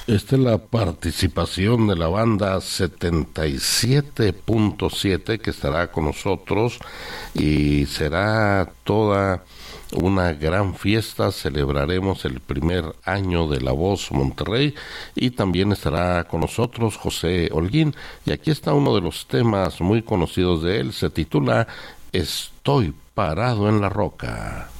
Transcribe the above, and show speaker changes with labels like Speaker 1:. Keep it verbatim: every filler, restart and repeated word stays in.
Speaker 1: Esta es la participación de la banda setenta y siete punto siete que estará con nosotros y será toda una gran fiesta. Celebraremos el primer año de La Voz Monterrey y también estará con nosotros José Holguín. Y aquí está uno de los temas muy conocidos de él, se titula Estoy parado en la roca.